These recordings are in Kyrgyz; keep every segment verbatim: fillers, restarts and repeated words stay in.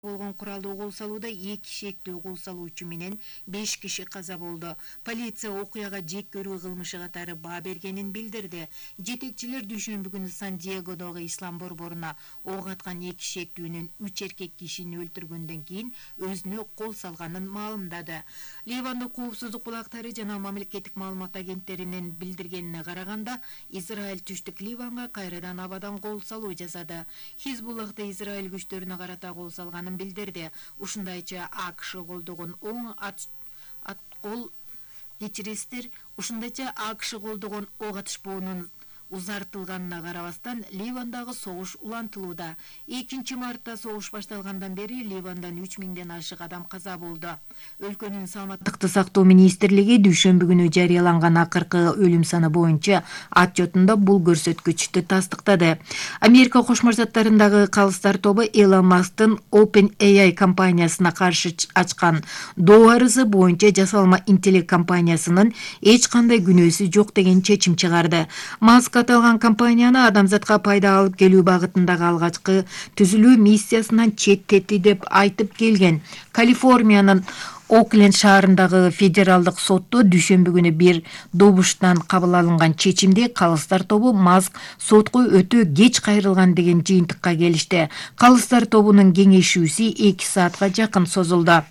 болгон куралдуу кол салууда эки шектүү кол салуучу менен беш киши каза болду. Полиция окуяга жек көрүү кылмышы катары баа бергенин билдирди. Жетекчилер дүйшөмбү күнү Сан-Диегодогу ислам борборуна ок аткан эки шектүүнүн үч эркек кишини өлтүргөндөн кийин өзүнө кол салганын маалымдады. Ливандын коопсуздук булактары жана мамлекеттик маалымат агенттеринин билдиргенине караганда, Израиль түштүк Ливанга кайрадан абадан кол салуу жасады. Хизбуллахты Израиль күчтөрүнө карата кол салганын билдирди. Ушундайча АКШ колдогон оң ат, ат кол кечиресиздер. Ушундайча АКШ колдогон ок атышпоонун узартылганына карабастан Ливандагы согуш улантылууда. экинчи мартта согуш башталгандан бери Ливандан үч миңден ашык адам каза болду. Өлкөнүн саламаттыкты сактоо министрлиги дүйшөмбү күнү жарыяланган акыркы өлүм саны боюнча отчетунда бул көрсөткүчтү тастыктады. Америка Кошмо Штаттарындагы калыстар тобу Elon Musk'тын OpenAI компаниясына каршы ачкан доо арызы боюнча жасалма интеллект компаниясынын эч кандай күнөөсү жок деген чечим чыгарды. Маск аталган компанияны адамзатка пайда алып келүү багытындагы алгачкы түзүлүү миссиясынан четтети деп айтып келген. Калифорниянын Окленд шаарындагы федералдык сотто дүйшөмбү күнү бир добуштан кабыл алынган чечимде калыстар тобу Маск сотко өтө кеч кайрылган деген жыйынтыкка келишти. Калыстар тобунун кеңешүүсү эки саатка жакын созулду.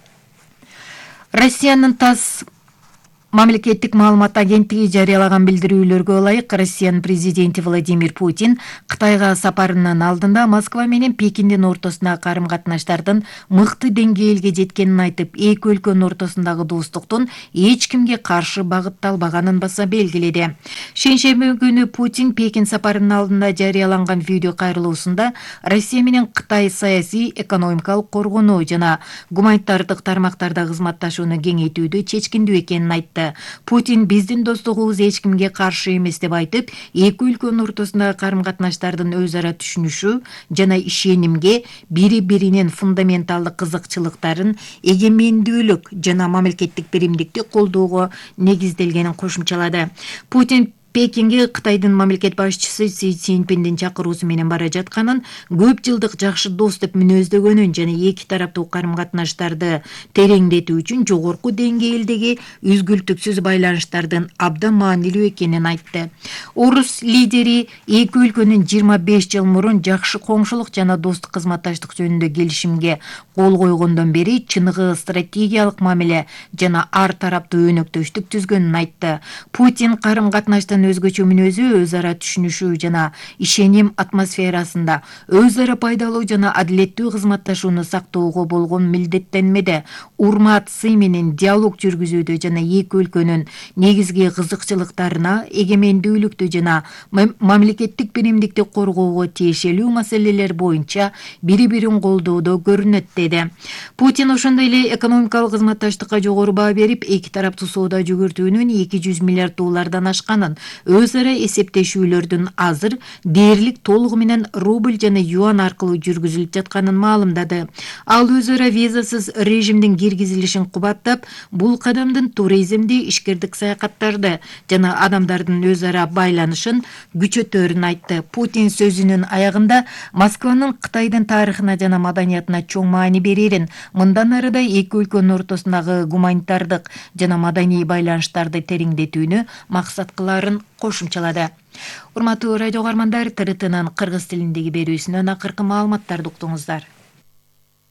Россиянын ТАСС мамлекеттик маалымат агенттиги жарыялаган билдирүүлөргө ылайык, Россиянын президенти Владимир Путин Кытайга сапарынын алдында Москва менен Пекиндин ортосундагы карым-катнаштардын мыкты деңгээлге жеткенин айтып, эки өлкөнүн ортосундагы достуктун эч кимге каршы багытталбаганын баса белгиледи. Шейшемби күнү Путин Пекин сапарынын алдында жарыяланган видео кайрылуусунда Россия менен Кытай саясий, экономикалык коргонуу жана гуманитардык тармактарда кызматташууну кеңейтүүдө чечкиндүү экенин айтты. Путин биздин достугубуз эч кимге каршы эмес деп айтып, эки өлкөнүн ортосундагы карым-катнаштардын өз ара түшүнүшү жана ишенимге бири-биринин фундаменталдык кызыкчылыктарын, эгемендүүлүк жана мамлекеттик биримдикти колдоого негизделгенин кошумчалады. Путин Пекинге Кытайдын мамлекет башчысы Си Цзиньпиндин чакыруусу менен бара жатканын, көп жылдык жакшы дос деп мүнөздөгөнүн жана эки тараптуу карым-катнаштарды тереңдетүү үчүн жогорку деңгээлдеги үзгүлтүксүз байланыштардын абдан маанилүү экенин айтты. Орус лидери эки өлкөнүн жыйырма беш жыл мурун жакшы коңшулук жана достук кызматташтык жөнүндө келишимге кол койгондон бери чыныгы стратегиялык мамиле жана ар тараптуу өнөктөштүк түзгөнүн айтты. Путин карым-катнаштын өзгөчө мүнөзү, өз ара түшүнүшүү жана ишеним атмосферасында өз ара пайдалуу жана адилеттүү кызматташууну сактоого болгон милдеттенмеде урмат, сый менен диалог жүргүзүүдө жана эки өлкөнүн негизги кызыкчылыктарына, эгемендүүлүктү жана мамлекеттик биримдикти коргоого тиешелүү маселелер боюнча бири-бирин колдоодо көрүнөт деди. Путин ошондой эле экономикалык кызматташтыкка жогору баа берип, эки тараптуу соода жүгүртүүнүн эки жүз миллиард доллардан ашканын, өз ара эсептешүүлөрдүн азыр дээрлик толугу менен рубль жана юан аркылуу жүргүзүлүп жатканын маалымдады. Ал өз ара визасыз режимдин киргизилишин кубаттап, бул кадамдын туризмди, ишкердик саякаттарды жана адамдардын өз ара байланышын күчөтөрүн айтты. Путин сөзүнүн аягында Москванын Кытайдын тарыхына жана маданиятына чоң маани берерин, мындан ары да эки өлкөнүн ортосундагы гуманитардык жана маданий байланыштарды тереңдетүүнү максат кыларын кошумчалады. Урматтуу радио каармандар, Т Р Т'нын кыргыз тилиндеги берүүсүнөн акыркы маалыматтарды уктуңуздар.